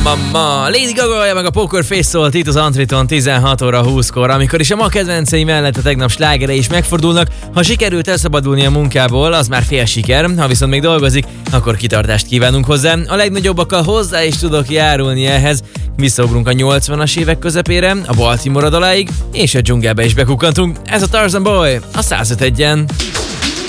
Ma. Lady Gaga meg a Poker Face szólt itt az Antriton 16 óra 20-kor, amikor is a ma kedvencei mellett a tegnap slágere is megfordulnak. Ha sikerült elszabadulni a munkából, az már fél siker, ha viszont még dolgozik, akkor kitartást kívánunk hozzá. A legnagyobbakkal hozzá is tudok járulni ehhez. Visszaugrunk a 80-as évek közepére, a Baltimore daláig, és a dzsungelbe is bekukkantunk. Ez a Tarzan Boy, a 105-en.